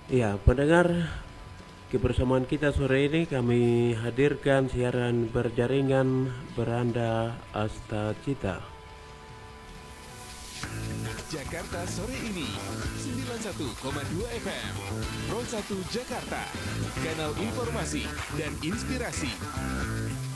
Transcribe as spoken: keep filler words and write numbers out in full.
Iya, pendengar, kebersamaan kita sore ini kami hadirkan siaran berjaringan Beranda Asta Cita. Jakarta sore ini sembilan puluh satu koma dua F M Pro satu Jakarta, kanal informasi dan inspirasi.